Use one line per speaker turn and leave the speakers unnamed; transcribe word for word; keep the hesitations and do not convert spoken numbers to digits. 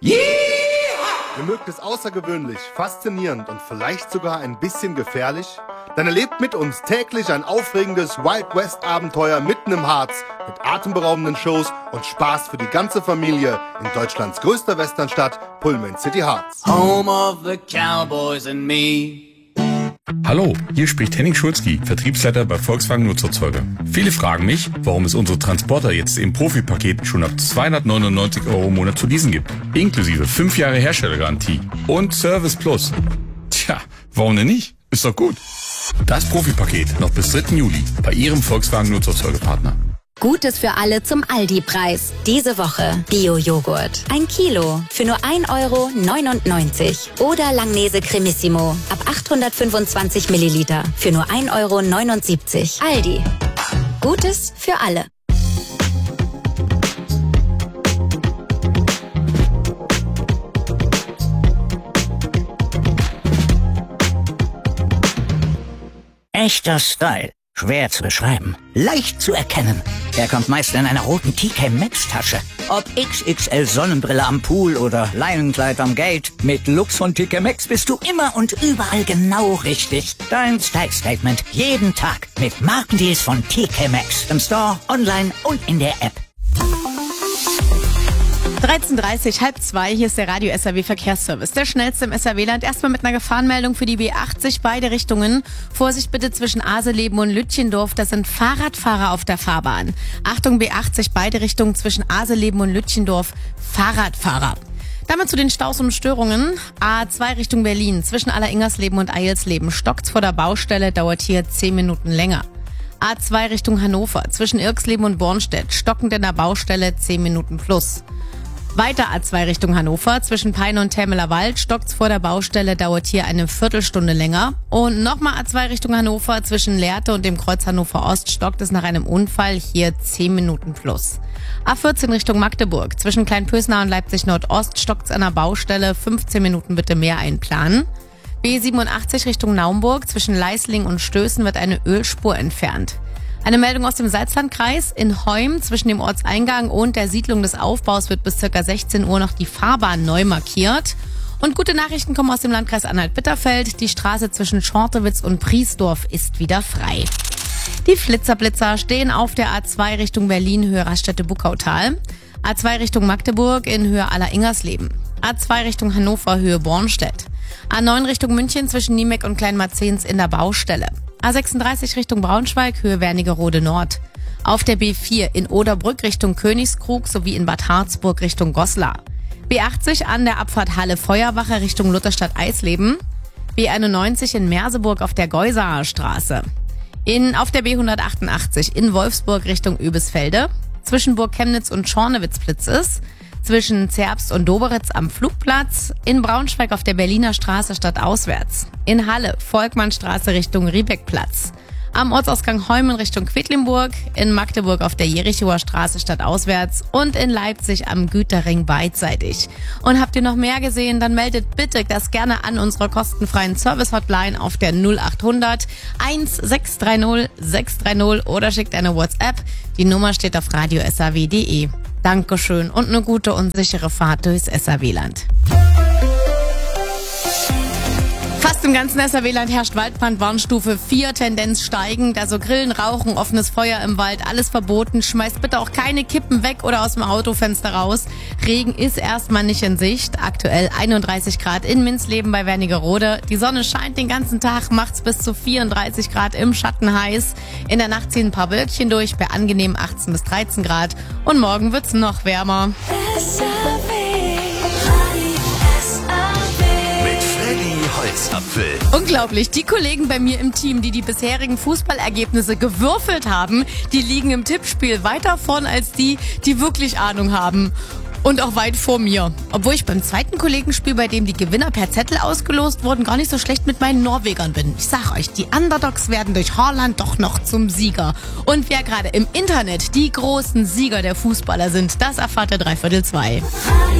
Ihr mögt es außergewöhnlich, faszinierend und vielleicht sogar ein bisschen gefährlich? Dann erlebt mit uns täglich ein aufregendes Wild West Abenteuer mitten im Harz mit atemberaubenden Shows und Spaß für die ganze Familie in Deutschlands größter Westernstadt, Pullman City Harz.
Home of the Cowboys and me.
Hallo, hier spricht Henning Schulzki, Vertriebsleiter bei Volkswagen Nutzerzeuger. Viele fragen mich, warum es unsere Transporter jetzt im Profipaket schon ab zweihundertneunundneunzig Euro im Monat zu leasen gibt. Inklusive fünf Jahre Herstellergarantie und Service Plus. Tja, warum denn nicht? Ist doch gut. Das Profipaket noch bis dritten Juli bei Ihrem Volkswagen Nutzerzeugerpartner.
Gutes für alle zum Aldi-Preis. Diese Woche Bio-Joghurt. Ein Kilo für nur ein Euro neunundneunzig. Oder Langnese Cremissimo ab achthundertfünfundzwanzig Milliliter für nur ein Euro neunundsiebzig. Aldi. Gutes für alle.
Echter Style. Schwer zu beschreiben. Leicht zu erkennen. Er kommt meist in einer roten T K Maxx Tasche. Ob X X L Sonnenbrille am Pool oder Leinenkleid am Gate. Mit Lux von T K Maxx bist du immer und überall genau richtig. Dein Style-Statement jeden Tag mit Markendeals von T K Maxx. Im Store, online und in der App.
dreizehn Uhr dreißig, halb zwei, hier ist der Radio S R W Verkehrsservice. Der schnellste im S R W-Land. Erstmal mit einer Gefahrenmeldung für die B achtzig, beide Richtungen. Vorsicht bitte zwischen Aseleben und Lütchendorf, das sind Fahrradfahrer auf der Fahrbahn. Achtung, B achtzig, beide Richtungen zwischen Aseleben und Lütchendorf, Fahrradfahrer. Damit zu den Staus und Störungen. A zwei Richtung Berlin, zwischen Alleringersleben und Eilsleben. Stockt's vor der Baustelle, dauert hier zehn Minuten länger. A zwei Richtung Hannover, zwischen Irksleben und Bornstedt. Stockend in der Baustelle, zehn Minuten plus. Weiter A zwei Richtung Hannover, zwischen Peine und Termeler Wald, stockt's vor der Baustelle, dauert hier eine Viertelstunde länger. Und nochmal A zwei Richtung Hannover, zwischen Lehrte und dem Kreuz Hannover Ost, stockt es nach einem Unfall, hier zehn Minuten plus. A vierzehn Richtung Magdeburg, zwischen Kleinpösnau und Leipzig Nordost, stockt's an der Baustelle, fünfzehn Minuten bitte mehr einplanen. B siebenundachtzig Richtung Naumburg, zwischen Leisling und Stößen wird eine Ölspur entfernt. Eine Meldung aus dem Salzlandkreis. In Heum zwischen dem Ortseingang und der Siedlung des Aufbaus wird bis ca. sechzehn Uhr noch die Fahrbahn neu markiert. Und gute Nachrichten kommen aus dem Landkreis Anhalt-Bitterfeld. Die Straße zwischen Schortewitz und Priesdorf ist wieder frei. Die Flitzerblitzer stehen auf der A zwei Richtung Berlin, Höhe Raststätte-Buckautal. A zwei Richtung Magdeburg in Höhe Alleringersleben. A zwei Richtung Hannover, Höhe Bornstedt. A neun Richtung München zwischen Niemeck und Kleinmarzens in der Baustelle. A sechsunddreißig Richtung Braunschweig, Höhe Wernigerode Nord. Auf der B vier in Oderbrück Richtung Königskrug sowie in Bad Harzburg Richtung Goslar. B achtzig an der Abfahrt Halle Feuerwache Richtung Lutherstadt Eisleben. B einundneunzig in Merseburg auf der Geusaaer Straße. In, auf der B hundertachtundachtzig in Wolfsburg Richtung Oebisfelde. Zwischen Burg Chemnitz und Schornewitz blitzt es. Zwischen Zerbst und Doberitz am Flugplatz, in Braunschweig auf der Berliner Straße stadtauswärts, in Halle Volkmannstraße Richtung Riebeckplatz, am Ortsausgang Heumen Richtung Quedlinburg, in Magdeburg auf der Jerichower Straße stadtauswärts und in Leipzig am Güterring beidseitig. Und habt ihr noch mehr gesehen, dann meldet bitte das gerne an unserer kostenfreien Service-Hotline auf der null achthundert sechs drei null sechs drei null oder schickt eine WhatsApp. Die Nummer steht auf radio s a w punkt d e. Dankeschön und eine gute und sichere Fahrt durchs S R W-Land. Fast im ganzen S R W-Land herrscht Waldbrand, Warnstufe vier, Tendenz steigend. Also Grillen, Rauchen, offenes Feuer im Wald, alles verboten. Schmeißt bitte auch keine Kippen weg oder aus dem Autofenster raus. Regen ist erstmal nicht in Sicht. Aktuell einunddreißig Grad in Minzleben bei Wernigerode. Die Sonne scheint den ganzen Tag, macht's bis zu vierunddreißig Grad im Schatten heiß. In der Nacht ziehen ein paar Wölkchen durch bei angenehmen achtzehn bis dreizehn Grad. Und morgen wird's noch wärmer.
S R W.
Holzapfel.
Unglaublich, die Kollegen bei mir im Team, die die bisherigen Fußballergebnisse gewürfelt haben, die liegen im Tippspiel weiter vorn als die, die wirklich Ahnung haben. Und auch weit vor mir. Obwohl ich beim zweiten Kollegenspiel, bei dem die Gewinner per Zettel ausgelost wurden, gar nicht so schlecht mit meinen Norwegern bin. Ich sag euch, die Underdogs werden durch Haaland doch noch zum Sieger. Und wer gerade im Internet die großen Sieger der Fußballer sind, das erfahrt ihr dreiviertel zwei.